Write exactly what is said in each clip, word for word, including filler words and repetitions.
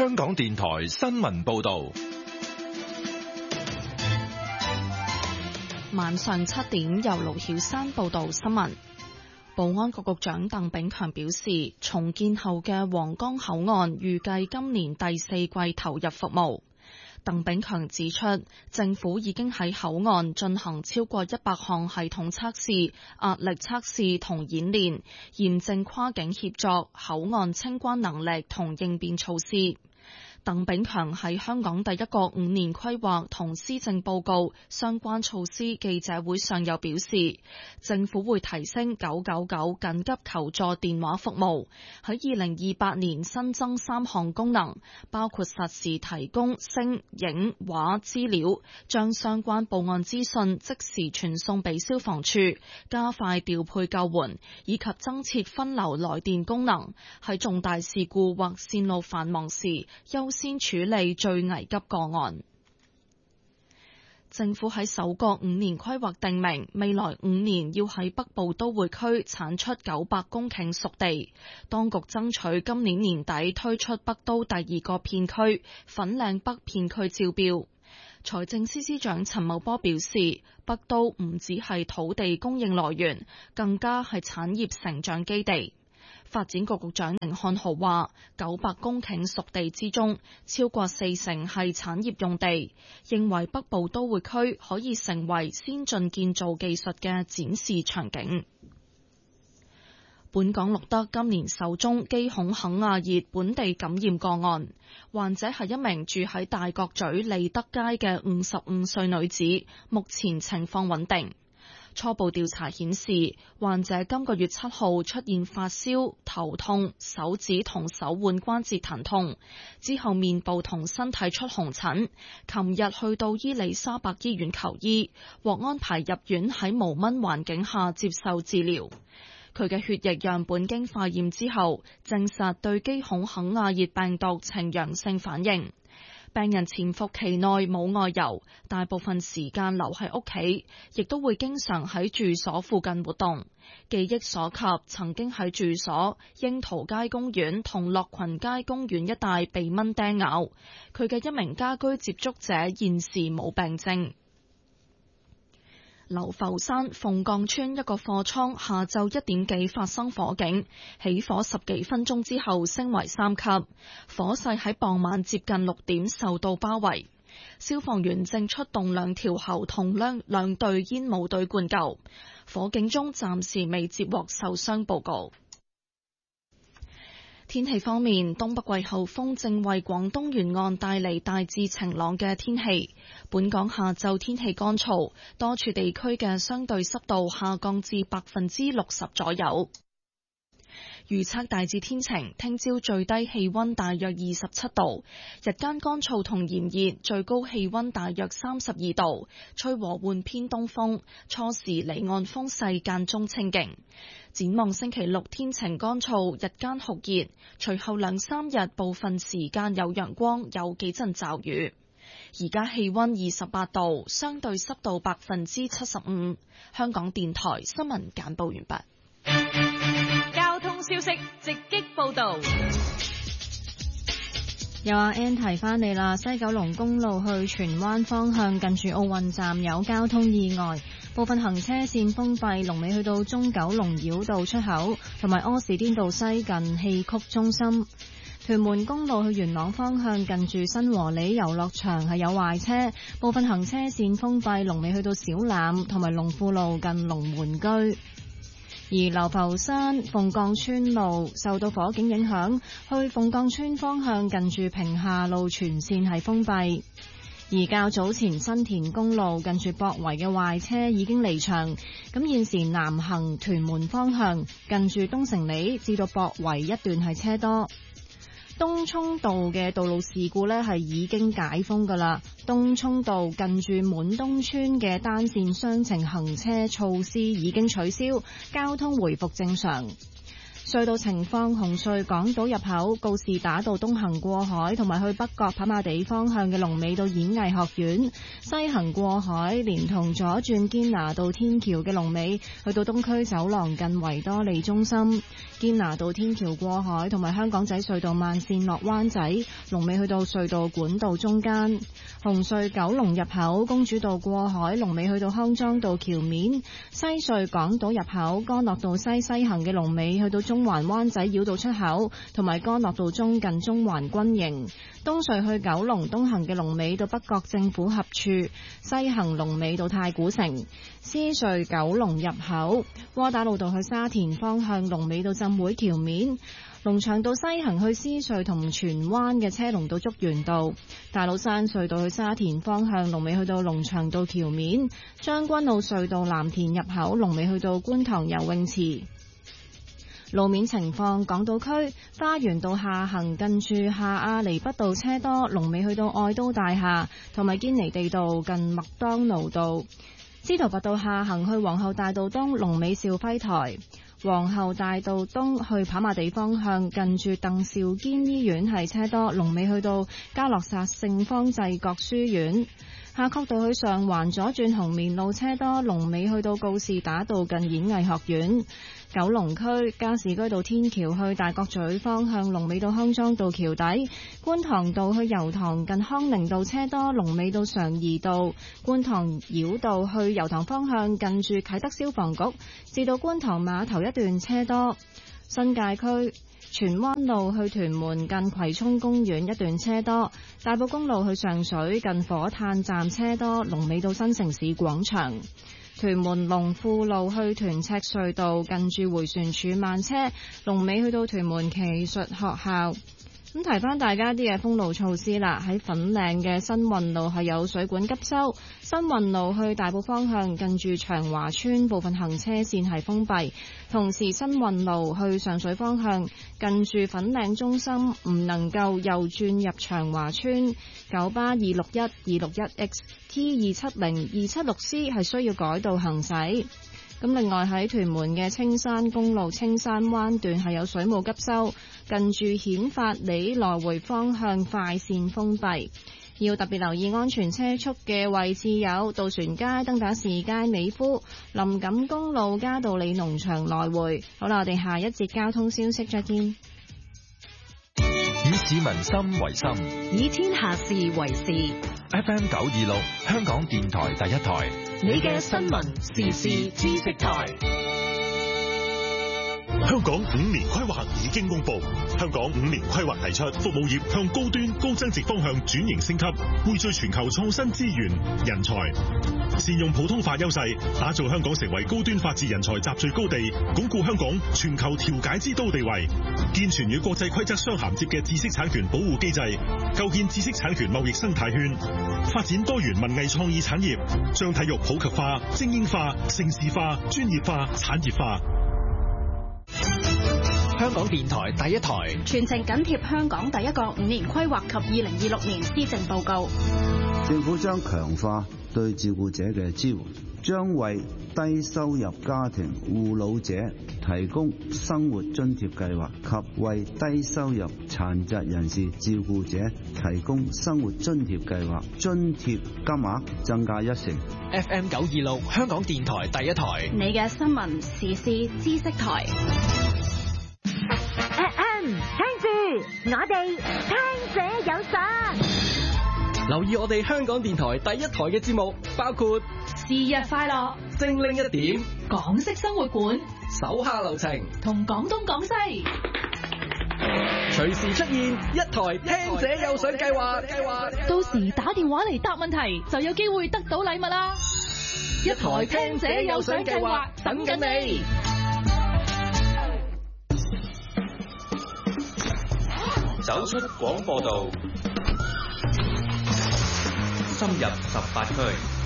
香港電台新聞報道。 晚上七點，由盧曉山報道新聞。保安局局長鄧炳強表示，重建後嘅皇崗口岸預計今年第四季投入服務。鄧炳強指出，政府已經喺口岸進行超過一百項系統測試、壓力測試同演練，驗證跨境協作、口岸清關能力同應變措施。鄧炳強喺香港第一個五年規劃同施政報告相關措施記者會上又表示，政府會提升九九九緊急求助電話服務，喺二零二八年新增三項功能，包括實時提供聲、影、畫資料，將相關報案資訊即時傳送俾消防處，加快調配救援，以及增設分流來電功能，喺重大事故或線路繁忙時優先處理最危急個案。政府喺首個五年規劃定明，未來五年要喺北部都會區產出九百公頃熟地。當局爭取今年年底推出北都第二個片區粉嶺北片區招標。財政司司長陳茂波表示，北都唔只係土地供應來源，更加係產業成長基地。發展局局長甯漢豪話，九百公頃熟地之中，超過四成係產業用地，認為北部都會區可以成為先進建造技術嘅展示場景。本港錄得今年首宗基孔肯亞熱本地感染個案，患者係一名住喺大角咀利德街嘅五十五歲女子，目前情況穩定。初步調查顯示，患者今個月七號出現發燒、頭痛、手指同手腕關節疼痛，之後面部同身體出紅疹，琴日去到伊利沙伯醫院求醫，獲安排入院喺無蚊環境下接受治療。佢嘅血液樣本經化驗之後，證實對基孔肯亞熱病毒呈陽性反應。病人潛伏期內冇外遊，大部分時間留喺屋企，亦都會經常喺住所附近活動。記憶所及，曾經喺住所櫻桃街公園同樂群街公園一帶被蚊叮咬。佢嘅一名家居接觸者現時冇病徵。流浮山鳳降村一個貨倉下晝一點幾發生火警，起火十幾分鐘之後升為三級，火勢喺傍晚接近六點受到包圍，消防員正出動兩條喉同兩兩隊煙霧隊灌救，火警中暫時未接獲受傷報告。天氣方面，東北季候風正為廣東沿岸帶嚟大致晴朗嘅天氣。本港下晝天氣乾燥，多處地區嘅相對濕度下降至百分之六十左右。預測大致天晴，聽朝最低氣溫大約二十七度，日間乾燥同炎熱，最高氣溫大約三十二度，吹和緩偏東風，初時離岸風勢間中清勁。展望星期六天晴乾燥，日間酷熱，隨後兩三日部分時間有陽光，有幾陣驟雨。而家氣溫二十八度，相對濕度百分之七十五。香港電台新聞簡報完畢。 交通消息直擊報道。 有阿 Ann 提翻你啦，西九龍公路去荃灣方向近住奧運站有交通意外，部分行車線封閉，龍尾去到中九龍繞道出口，同埋柯士甸道西近戲曲中心。屯門公路去元朗方向近住新和里遊樂場係有壞車，部分行車線封閉，龍尾去到小欖同埋龍富路近龍門居。而流浮山鳳降村路受到火警影響，去鳳降村方向近住屏廈路全線係封閉。而較早前新田公路近住博圍嘅壞車已經離場，咁現時南行屯門方向近住東城里至到博圍一段係車多。東涌道嘅道路事故呢係已經解封㗎啦，東涌道近住滿東村嘅單線雙程行車措施已經取消，交通回復正常。隧道情況，紅隧港島入口告士打道東行過海同埋去北角跑馬地方向嘅龍尾到演藝學院，西行過海連同左轉堅拿道天橋嘅龍尾去到東區走廊近維多利中心。 堅拿道天橋過海同埋香港仔隧道慢線落灣仔，龍尾去到隧道管道中間。紅隧九龍入口公主道過海，龍尾去到康莊道橋面。西隧港島入口干諾道西西行嘅龍尾去到中環灣仔繞道出口，同埋干諾道中近中環軍營。東隧去九龍東行嘅龍尾到北角政府合署，西行龍尾到太古城。獅隧九龍入口窩打老道去沙田方向龍尾到浸會橋面。龍翔道西行去獅隧同荃灣嘅車龍到竹園道。大老山隧道去沙田方向龍尾去到龍翔道橋面。將軍澳隧道藍田入口龍尾去到觀塘游泳池。路面情況，港島區花園道下行近住下亞厘畢道車多，龍尾去到愛都大廈同埋堅尼地道近麥當勞道。司徒拔道下行去皇后大道東，龍尾兆輝台。皇后大道東去跑馬地方向近住鄧肇堅醫院係車多，龍尾去到嘉諾撒聖方濟各書院。夏慤道去上環左轉紅棉路車多，龍尾去到告士打道近演藝學院。九龍區加士居道天橋去大角咀方向，龍尾到康莊道橋底。觀塘道去油塘近康寧道車多，龍尾到常怡道。觀塘繞道去油塘方向近住啟德消防局至到觀塘碼頭一段車多。新界區荃灣路去屯門近葵涌公園一段車多。大埔公路去上水近火炭站車多，龍尾到新城市廣場。屯門龍富路去屯赤隧道近住迴旋處慢車，龍尾去到屯門奇術學校。咁提翻大家啲嘅封路措施啦，喺粉嶺嘅新運路係有水管急修，新運路去大埔方向近住長華村部分行車線係封閉，同時新運路去上水方向近住粉嶺中心唔能夠右轉入長華村。九巴二六一、二六一 X T 二七零、二七六 C 係需要改道行駛。咁另外喺屯門嘅青山公路青山灣段係有水務急修，近住顯發里來回方向快線封閉。要特別留意安全車速嘅位置有渡船街、登打士街、美孚、林錦公路嘉道理農場來回。好啦，我哋下一節交通消息再見。 以市民心為心， 以天下事為事。 F M 九二六，香港電台第一台， 你嘅新聞時事知識台。 香港五年規劃已經公布，香港五年規劃提出服務業向高端高增值方向轉型升級，匯聚全球創新資源人才，善用普通法優勢，打造香港成為高端法治人才集聚高地，鞏固香港全球調解之都地位，健全與國際規則相銜接嘅知識產權保護機制，構建知識產權貿易生態圈，發展多元文藝創意產業，將體育普及化、精英化、城市化、專業化、產業化。 香港電台第一台， 全程緊貼香港第一個五年規劃及二零二六年施政報告。 政府將強化對照顧者嘅支援，將為低收入家庭護老者提供生活津貼計劃，及為低收入殘疾人士照顧者提供生活津貼計劃，津貼金額增加一成。 F M 九二六，香港電台第一台， 你嘅新聞時事知識台。 聽住，我哋聽者有實。 留意我哋香港電台第一台嘅節目，包括是日快樂、 精靈一點、 港式生活館、 手下留情同廣東廣西。 隨時出現一台聽者有獎計劃，計劃到時打電話嚟答問題，就有機會得到禮物啦！一台聽者有獎計劃等緊你。 走出廣播道，深入十八區，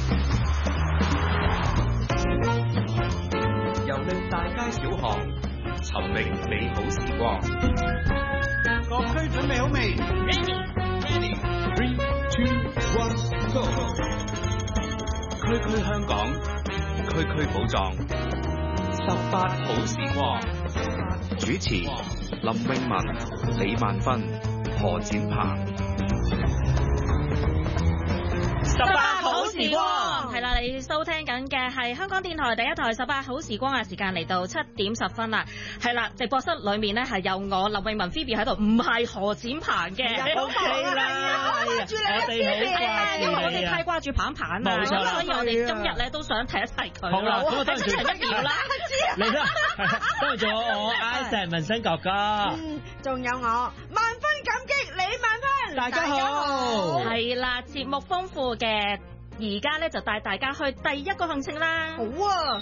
遊歷大街小巷，尋覓美好時光。 各區準備好未？ Ready, three, two, one, go！ 區區香港，區區寶藏，十八好時光。主持林詠雯、李萬芬、何展鵬。 十八好時光係啦，你你收聽緊嘅係香港電台第一台十八好時光嘅時間，嚟到七點十分啦。係啦，直播室裏面呢係有我林詠雯 Phoebe 喺度，唔係何展鵬嘅。 O K 啦， 掛住你啊 Phoebe，因為我哋太掛住鵬鵬啦， 冇錯啦， 所以我哋今日咧都想提一提佢。 好啦，咁我當然做一秒啦， 嚟啦，當然仲有我 Isaac 文生哥哥， 嗯，仲有我萬分感激李萬芬， 大家好， 係啦，節目豐富嘅。而家咧就帶大家去第一個行程啦。 好啊！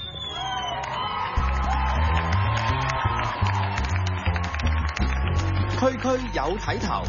區區有睇頭。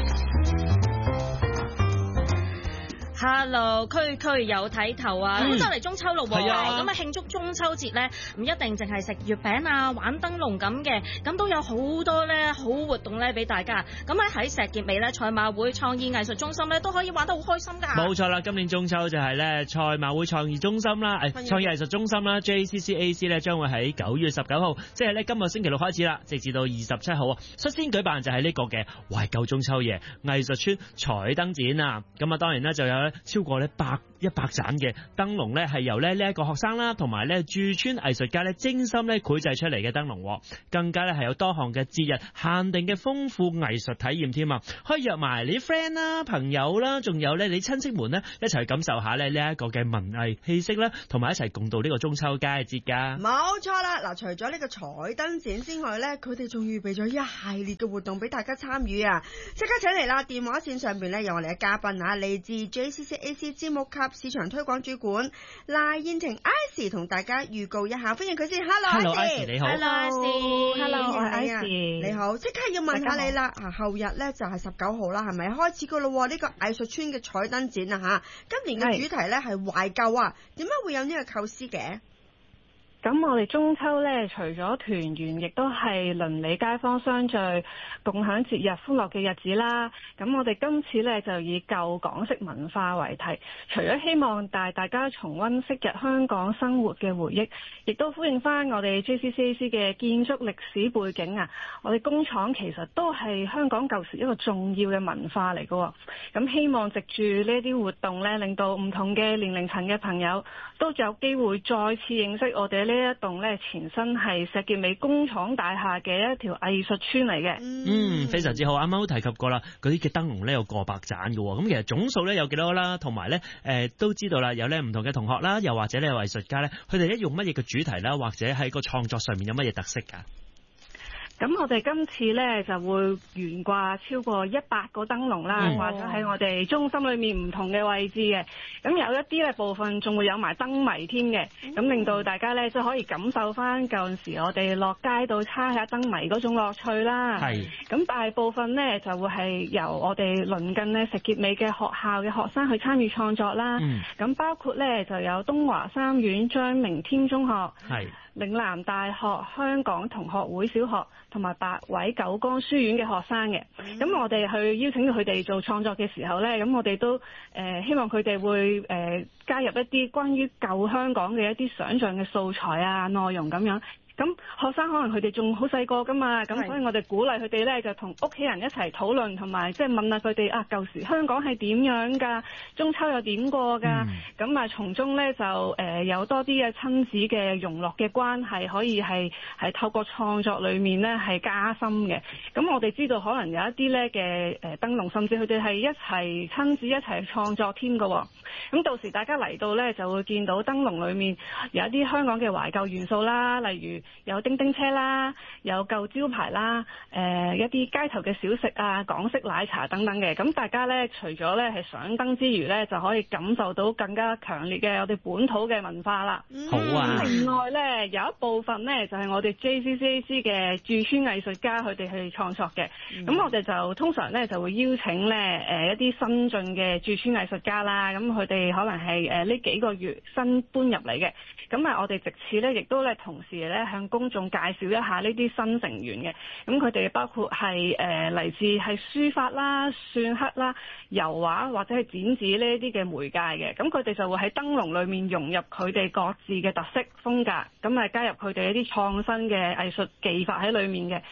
Hello，區區有睇頭啊！咁就嚟中秋咯喎，咁啊慶祝中秋節咧，唔一定淨係食月餅啊、玩燈籠咁嘅，咁都有好多咧好活動咧俾大家。咁喺喺石硤尾咧賽馬會創意藝術中心咧都可以玩得好開心㗎。 冇錯啦，今年中秋就係咧賽馬會創意中心啦，誒創意藝術中心啦 J C C A C 咧將會喺九月十九號，即係咧今個星期六開始啦，直至到二十七號啊，率先舉辦就係呢個嘅懷舊中秋夜藝術村彩燈展啊！咁啊當然咧就有超過咧百一百盞嘅燈籠咧，係由咧呢一個學生啦，同埋咧駐村藝術家咧精心咧繪製出嚟嘅燈籠，更加咧係有多項嘅節日限定嘅豐富藝術體驗添啊！可以約埋你 friend 啦、朋友啦，仲有咧你親戚們咧一齊去感受下咧呢一個嘅文藝氣息啦，同埋一齊共度呢個中秋佳節噶。 冇錯啦，嗱，除咗呢個彩燈展之外咧，佢哋仲預備咗一系列嘅活動俾大家參與啊！即刻請嚟啦，電話線上邊咧有我哋嘅嘉賓啊，嚟自 J C C A C 節目及市場推廣主管賴燕婷 Icy 同大家預告一下，歡迎佢先。Hello Icy，你好。 Hello Icy，Hello 我係 Icy，你好。即刻要問下你啦，啊後日咧就係十九號啦，係咪開始噶咯？呢個藝術村嘅彩燈展啊吓，今年嘅主題咧係懷舊啊，點解會有呢個構思嘅？ 咁我哋中秋咧，除咗團圓，亦都係鄰里街坊相聚，共享節日歡樂嘅日子啦。咁我哋今次咧就以舊港式文化為題，除咗希望帶大家重溫昔日香港生活嘅回憶，亦都呼應翻我哋 J C C A C 嘅建築歷史背景啊。我哋工廠其實都係香港舊時一個重要嘅文化嚟㗎。咁希望藉住呢啲活動咧，令到唔同嘅年齡層嘅朋友都有機會再次認識我哋呢一棟咧前身係石硤尾工廠大廈嘅一條藝術村嚟嘅。 嗯，非常之好。啱啱都提及過啦，嗰啲嘅燈籠咧有過百盞嘅，咁其實總數咧有幾多啦？同埋咧誒都知道啦，有咧唔同嘅同學啦，又或者咧藝術家咧，佢哋咧用乜嘢嘅主題啦，或者喺個創作上面有乜嘢特色㗎？ 咁我哋今次咧就會懸掛超過一百個燈籠啦，掛咗喺我哋中心裏面唔同嘅位置嘅。咁有一啲咧部分仲會有埋燈謎添嘅，咁令到大家咧即係可以感受翻舊陣時我哋落街度猜下燈謎嗰種樂趣啦。係。咁大部分咧就會係由我哋鄰近咧石硤尾嘅學校嘅學生去參與創作啦。嗯。咁包括咧就有東華三院張明添中學。係。嶺南大學香港同學會小學同埋八位九江書院嘅學生嘅，咁、嗯、我哋去邀請佢哋做創作嘅時候呢，咁我哋都誒、呃、希望佢哋會誒、呃、加入一啲關於舊香港嘅一啲想像嘅素材啊內容咁樣。咁學生可能佢哋仲好細個噶嘛，咁所以我哋鼓勵佢哋咧就同屋企人一齊討論，同埋即係問下佢哋啊舊時香港係點樣㗎，中秋又點過㗎，咁啊從中咧就誒、呃、有多啲嘅親子嘅融絡嘅關係，可以係係透過創作裡面咧係加深嘅。咁我哋知道可能有一啲咧嘅誒燈籠，甚至佢哋係一齊親子一齊創作添㗎喎。咁到時大家嚟到咧就會見到燈籠裡面有一啲香港嘅懷舊元素啦，例如有叮叮車啦，有舊招牌啦，誒、呃、一啲街頭嘅小食啊，港式奶茶等等嘅。咁大家咧除咗咧係賞燈之餘咧，就可以感受到更加強烈嘅我哋本土嘅文化啦。好啊！另外咧有一部分咧就係、是、我哋 J C C A C 嘅駐村藝術家佢哋去創作嘅。咁、嗯、我哋就通常咧就會邀請咧誒、呃、一啲新進嘅駐村藝術家啦。咁佢哋可能係誒呢幾個月新搬入嚟嘅。咁啊，我哋藉此咧亦都咧同時咧向公眾介紹一下呢啲新成員嘅。咁佢哋包括係誒嚟自係書法啦、篆刻啦、油畫或者係剪紙呢啲嘅媒介嘅。咁佢哋就會喺燈籠裏面融入佢哋各自嘅特色風格，咁啊加入佢哋一啲創新嘅藝術技法喺裏面嘅。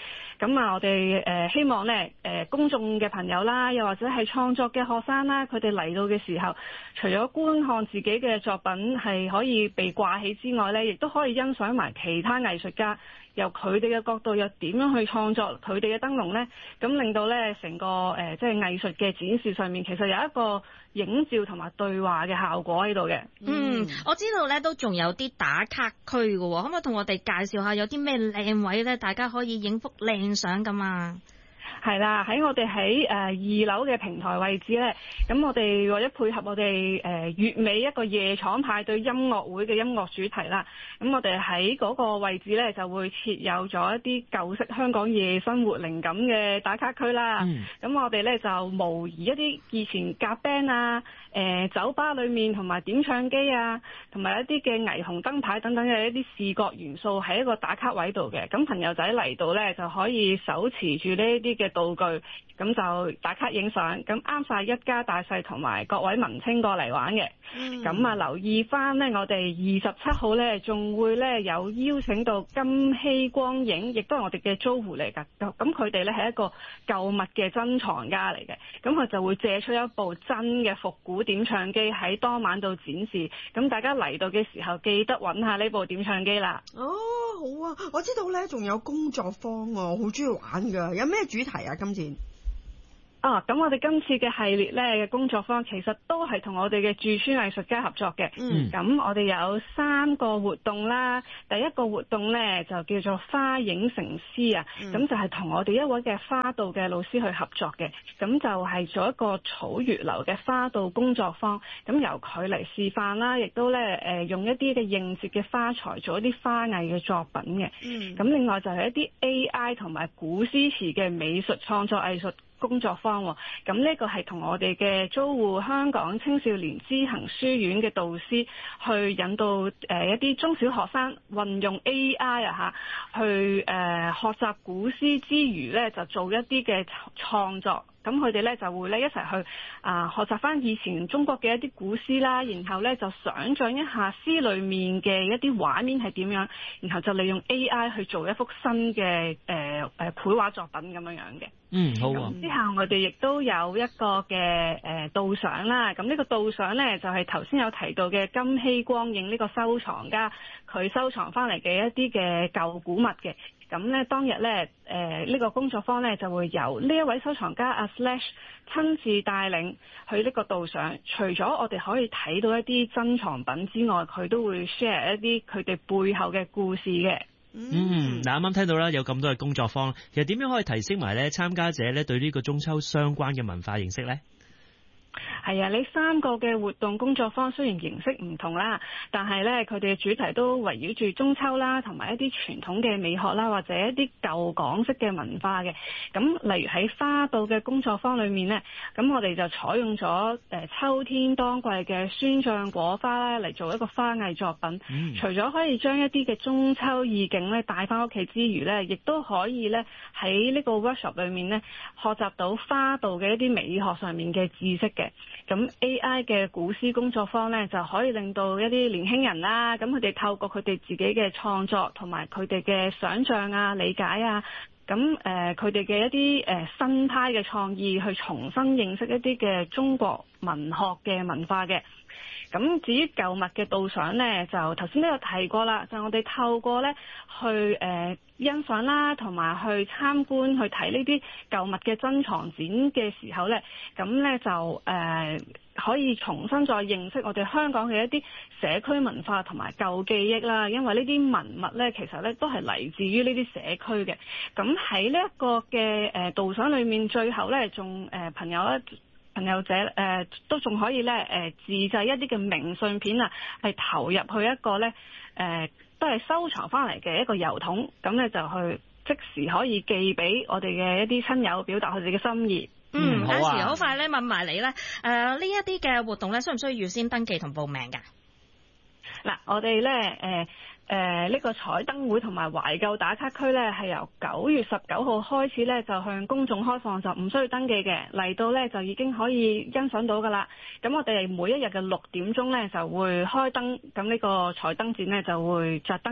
咁啊，我哋誒希望咧誒公眾嘅朋友啦，又或者係創作嘅學生啦，佢哋嚟到嘅時候，除咗觀看自己嘅作品係可以被掛起之外咧，亦都可以欣賞埋其他藝術家由佢哋嘅角度又點樣去創作佢哋嘅燈籠咧，咁令到咧成個誒即係藝術嘅展示上面，其實有一個影照同埋對話嘅效果喺度嘅。 嗯，我知道咧都仲有啲打卡區嘅，可唔可以同我哋介紹下有啲咩靚位咧，大家可以影幅靚相㗎嘛？ 係啦，喺我哋喺誒二樓嘅平台位置咧，咁我哋為咗配合我哋誒月尾一個夜廠派對音樂會嘅音樂主題啦，咁我哋喺嗰個位置咧就會設有咗一啲舊式香港夜生活靈感嘅打卡區啦。咁、嗯、我哋咧就模擬一啲以前夾 band 啊、誒、呃、酒吧裏面同埋點唱機啊，同埋一啲嘅霓虹燈牌等等嘅一啲視覺元素喺一個打卡位度嘅。咁朋友仔嚟到咧就可以手持住呢啲嘅道具，咁就打卡影相，咁啱晒一家大細同埋各位文青過嚟玩嘅。咁、嗯、啊，留意翻呢，我哋二十七號呢仲會呢有邀請到金禧光影，亦都係我哋嘅租戶嚟㗎。咁佢哋呢係一個舊物嘅珍藏家嚟嘅，咁佢就會借出一部真嘅復古點唱機喺當晚度展示。咁大家嚟到嘅時候，記得揾下呢部點唱機啦。 哦，好啊，我知道呢仲有工作坊啊，我好中意玩㗎。有咩主題啊？今次？ 啊，咁我哋今次嘅系列咧嘅工作坊，其實都係同我哋嘅駐村藝術家合作嘅。嗯，咁我哋有三個活動啦。第一個活動咧就叫做花影成詩啊，咁、嗯、就係同我哋一位嘅花道嘅老師去合作嘅。咁就係做一個草月流嘅花道工作坊，咁由佢嚟示範啦，亦都咧誒用一啲嘅應節嘅花材做一啲花藝嘅作品嘅。嗯，咁另外就係一啲 A I 同埋古詩詞嘅美術創作藝術工作坊，咁呢個係同我哋嘅租戶香港青少年知行書院嘅導師去引導誒一啲中小學生運用 A I 啊嚇，去誒學習古詩之餘咧，就做一啲嘅創作。咁佢哋咧就會咧一齊去啊、呃、學習翻以前中國嘅一啲古詩啦，然後咧就想像一下詩裡面嘅一啲畫面係點樣，然後就利用 A I 去做一幅新嘅誒誒繪畫作品咁樣樣嘅。 嗯，好啊。 之後我哋亦都有一個嘅誒、呃、導賞啦，咁呢個導賞咧就係頭先有提到嘅金禧光影呢個收藏家，佢收藏翻嚟嘅一啲嘅舊古物嘅。咁咧當日咧，誒、呃、呢、這個工作坊咧就會由呢一位收藏家阿 Slash 親自帶領去呢個導賞。除咗我哋可以睇到一啲珍藏品之外，佢都會 share 一啲佢哋背後嘅故事嘅。 嗯，嗱啱啱聽到啦，有咁多嘅工作坊，其實點樣可以提升埋咧參加者咧對呢個中秋相關嘅文化認識咧？ 係啊，呢三個嘅活動工作坊雖然形式唔同啦，但係咧佢哋嘅主題都圍繞住中秋啦，同埋一啲傳統嘅美學啦，或者一啲舊港式嘅文化嘅。咁例如喺花道嘅工作坊裏面呢，咁我哋就採用咗誒秋天當季嘅酸醬果花咧嚟做一個花藝作品。嗯、除咗可以將一啲嘅中秋意境咧帶翻屋企之餘咧，亦都可以咧喺呢個 workshop 裏面咧學習到花道嘅一啲美學上面嘅知識嘅。咁 A I 嘅古詩工作坊咧，就可以令到一啲年輕人啦，咁佢哋透過佢哋自己嘅創作同埋佢哋嘅想像啊、理解啊，咁誒佢哋嘅一啲誒、呃、新派嘅創意，去重新認識一啲嘅中國文學嘅文化嘅。咁至於舊物嘅導賞咧，就頭先都有提過啦，就係、我哋透過咧去誒、呃、欣賞啦，同埋去參觀去睇呢啲舊物嘅珍藏展嘅時候咧，咁咧就誒、呃、可以重新再認識我哋香港嘅一啲社區文化同埋舊記憶啦。因為呢啲文物咧，其實咧都係嚟自於呢啲社區嘅。咁喺呢一個嘅誒導賞裏面，最後咧仲誒朋友咧。朋友仔誒、呃、都仲可以咧誒、呃、自製一啲嘅明信片啊，係投入去一個咧誒、呃、都係收藏翻嚟嘅一個郵筒，咁咧就去即時可以寄俾我哋嘅一啲親友，表達佢哋嘅心意。 嗯，有時好快咧問埋你咧，誒呢一啲嘅活動咧，需唔需要預先登記同報名㗎？ 嗱，我哋咧誒。呃誒、呃、呢、這個彩燈會同埋懷舊打卡區咧，係由九月十九號開始咧，就向公眾開放，就唔需要登記嘅。嚟到咧就已經可以欣賞到噶啦。咁我哋每一日嘅六點鐘咧就會開燈，咁呢個彩燈展咧就會着燈噶啦。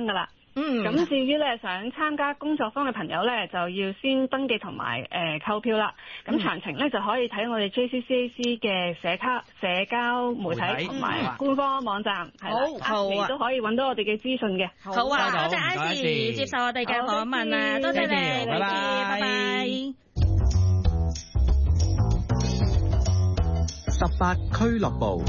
嗯，咁至於咧想參加工作坊嘅朋友咧，就要先登記同埋誒購票啦。咁詳情咧就可以睇我哋 J C C A C 嘅社交社交媒體同埋官方網站，係啦， 好啊， 都可以揾到我哋嘅資訊嘅。 好啊，多謝 Icy 接受我哋嘅訪問啊，多謝你， 拜拜， 拜拜。 十八俱樂部。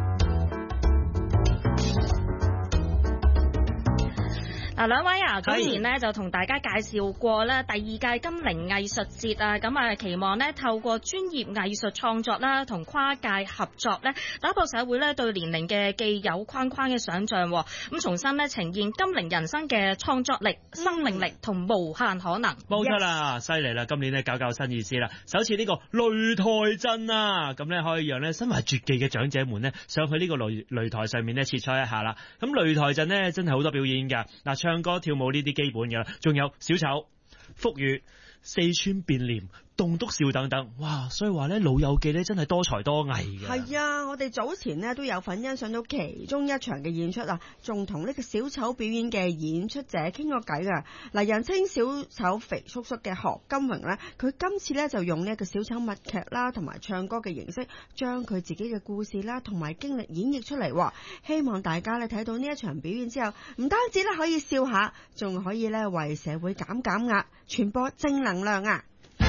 嗱，兩位啊，早前咧就同大家介紹過咧第二屆金陵藝術節啊，咁啊期望咧透過專業藝術創作啦，同跨界合作咧，打破社會咧對年齡嘅既有框框嘅想像，咁重新咧呈現金陵人生嘅創作力、生命力同無限可能。 冇錯啦，犀利啦！今年咧搞搞新意思啦，首次呢個擂台陣啊，咁咧可以讓咧身懷絕技嘅長者們咧上去呢個擂擂台上面咧切磋一下啦。咁擂台陣咧真係好多表演㗎，嗱，唱歌跳舞呢啲基本㗎啦，仲有小丑、福語、四川變臉、棟篤笑等等，哇！所以話咧，老友記咧真係多才多藝嘅。 係啊，我哋早前呢都有份欣賞到其中一場嘅演出啊，仲同呢個小丑表演嘅演出者傾過偈㗎。嗱，人稱小丑肥叔叔嘅何金榮呢，佢今次呢就用呢個小丑默劇啦，同埋唱歌嘅形式，將佢自己嘅故事啦同埋經歷演繹出嚟。希望大家呢睇到呢一場表演之後，唔單止咧可以笑下，仲可以咧為社會減減壓，傳播正能量啊！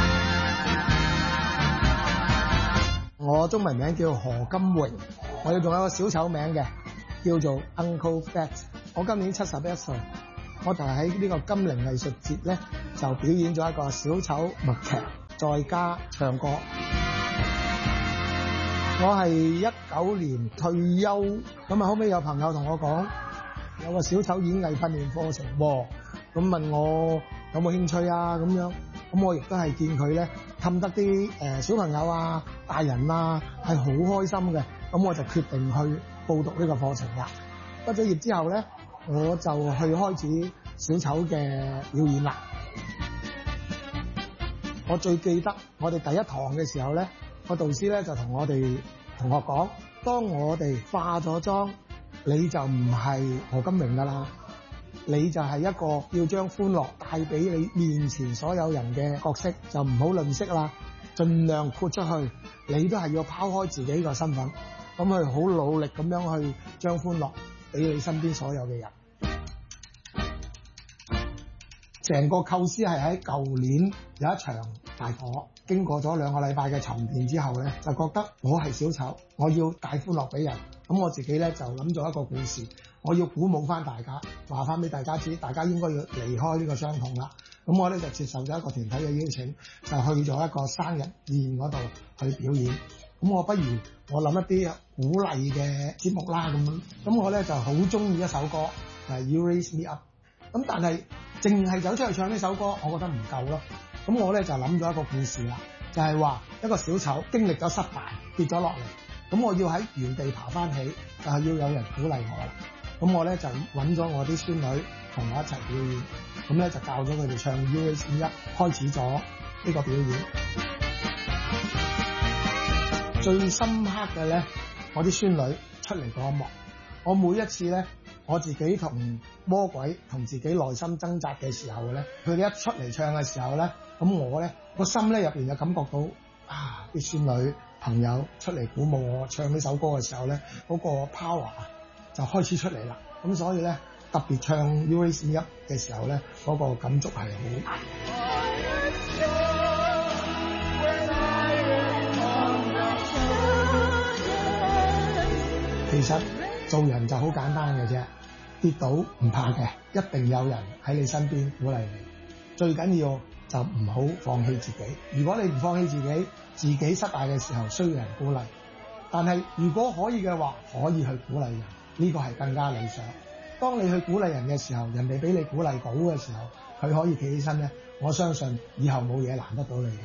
我中文名叫何金榮，我哋仲有個小丑名嘅，叫做 Uncle Fat。我今年七十一歲，我就喺呢個金陵藝術節咧，就表演咗一個小丑默劇，再加唱歌。我係一九年退休，咁啊後尾有朋友同我講，有個小丑演藝訓練課程喎，咁問我有冇興趣啊咁樣。咁我亦都係見佢咧氹得啲誒小朋友啊、大人啊係好開心嘅，咁我就決定去報讀呢個課程啦。畢咗業之後咧，我就去開始小丑嘅表演啦。我最記得我哋第一堂嘅時候咧，個導師咧就同我哋同學講，當我哋化咗妝，你就唔係何金榮噶啦。你就係一個要將歡樂帶俾你面前所有人嘅角色，就唔好吝嗇啦，盡量豁出去。你都係要拋開自己個身份，咁去好努力咁樣去將歡樂俾你身邊所有嘅人。成個構思係喺舊年有一場大火，經過咗兩個禮拜嘅沉澱之後咧，就覺得我係小丑，我要帶歡樂俾人。咁我自己咧就諗咗一個故事，我要鼓舞翻大家，話翻俾大家知，大家應該要離開呢個傷痛啦。咁我咧就接受咗一個團體嘅邀請，就去咗一個生日宴嗰度去表演。咁我不如我諗一啲鼓勵嘅節目啦，咁咁我咧就好中意一首歌係 You Raise Me Up。咁但係淨係走出去唱呢首歌，我覺得唔夠咯。咁我咧就諗咗一個故事啦，就係話一個小丑經歷咗失敗，跌咗落嚟，咁我要喺原地爬翻起，就係要有人鼓勵我啦。咁我咧就揾咗我啲孫女同我一齊表演，咁咧就教咗佢哋唱 U A C 一，開始咗呢個表演。最深刻嘅咧，我啲孫女出嚟嗰一幕，我每一次咧，我自己同魔鬼同自己內心掙扎嘅時候咧，佢哋一出嚟唱嘅時候咧，咁我咧個心咧入邊就感覺到啊，啲孫女朋友出嚟鼓舞我唱呢首歌嘅時候咧，嗰個 power 就開始出嚟啦。咁所以咧，特別唱 U A C 一嘅時候咧，嗰個感觸係好。其實做人就好簡單嘅啫，跌倒唔怕嘅，一定有人喺你身邊鼓勵你。最緊要就唔好放棄自己。如果你唔放棄自己，自己失敗嘅時候需要人鼓勵。但係如果可以嘅話，可以去鼓勵人，呢個係更加理想。當你去鼓勵人嘅時候，人哋俾你鼓勵到嘅時候，佢可以企起身咧，我相信以後冇嘢難得到你。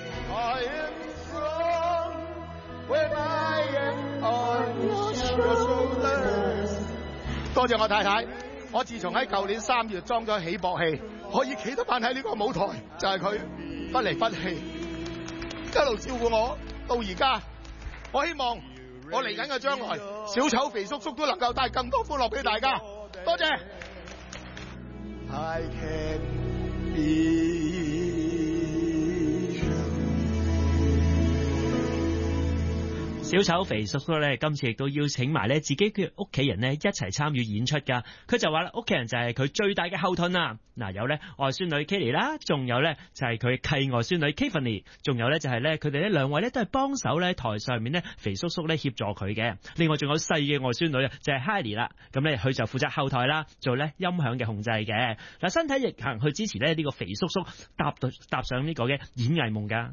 多謝我太太，我自從喺舊年三月裝咗起搏器，可以企得翻喺呢個舞台，就係佢不離不棄，一路照顧我到而家。我希望我嚟緊嘅將來，小丑肥叔叔都能夠帶更多歡樂俾大家。多謝。 I can be。 小丑肥叔叔咧，今次亦都邀請埋咧自己嘅屋企人咧一齊參與演出㗎。佢就話啦，屋企人就係佢最大嘅後盾啊！嗱，有咧外孫女 Kelly 啦，仲有咧就係佢契外孫女 Tiffany， 仲有咧就係咧佢哋呢兩位咧都係幫手咧台上面咧肥叔叔咧協助佢嘅。另外仲有細嘅外孫女啊，就係 Hailey 啦，咁咧佢就負責後台啦，做咧音響嘅控制嘅。嗱，身體力行去支持咧呢個肥叔叔踏到踏上呢個嘅演藝夢㗎。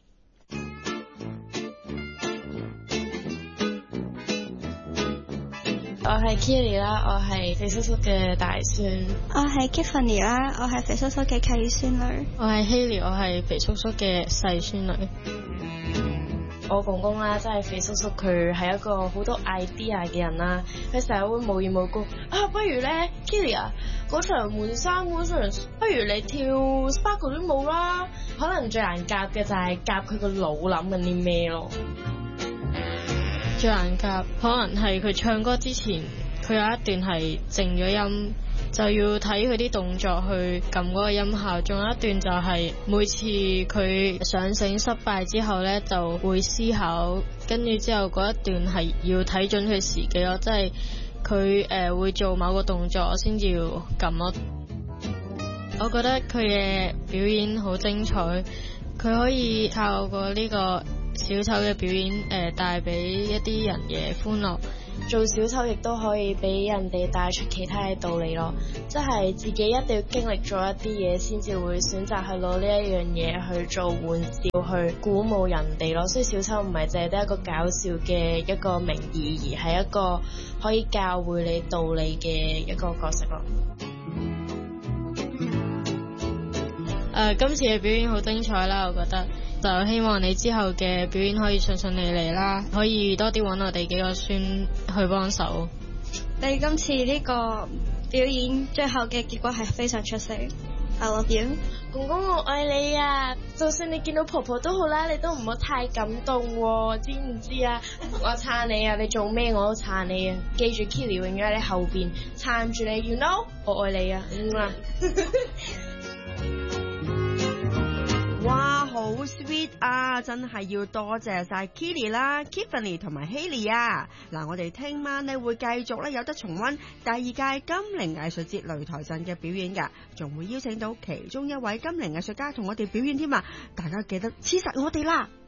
我係 Kelly 啦，我係肥叔叔嘅大孫。 我係 Tiffany 啦，我係肥叔叔嘅契孫女。 我係 Hailey，我係肥叔叔嘅細孫女。我公公啦，即係肥叔叔，佢係一個好多 idea 嘅人啦。佢成日會無緣無故啊，不如咧 Kelly 啊，嗰場換衫嗰場，不如你跳 Sparkle 啲舞啦。可能最難夾嘅就係夾佢個腦諗緊啲咩咯。最難夾可能係佢唱歌之前，佢有一段係靜咗音，就要睇佢啲動作去撳嗰個音效。仲有一段就係每次佢上繩失敗之後呢，就會思考，跟住之後嗰一段係要睇準佢時機咯，即係佢誒會做某個動作先至要撳咯。我覺得佢嘅表演好精彩，佢可以靠過呢個小丑嘅表演誒帶俾一啲人嘅歡樂。做小丑亦都可以俾人哋帶出其他嘅道理咯，即係自己一定要經歷咗一啲嘢先至會選擇去攞呢一樣嘢去做玩笑，去鼓舞人哋咯。所以小丑唔係淨係得一個搞笑嘅一個名義，而係一個可以教會你道理嘅一個角色咯。誒、呃，今次嘅表演好精彩啦，我覺得。就希望你之後嘅表演可以順順利利啦，可以多啲揾我哋幾個孫去幫手。 你今次呢個表演最後嘅結果係非常出色 ，I love you， 公公我愛你啊！就算你見到婆婆都好啦，你都唔好太感動喎，知唔知啊？我撐你啊！你做咩我都撐你啊！記住 Kelly 永遠喺你後邊撐住你 ，you know， 我愛你啊！嗯啊。 哇，好 sweet 啊！真係要多謝晒 Kelly 啦、Tiffany 同埋 Hailey 啊！嗱，我哋聽晚咧會繼續咧有得重溫第二屆金陵藝術節擂台陣嘅表演㗎，仲會邀請到其中一位金陵藝術家同我哋表演添啊！大家記得黐實我哋啦！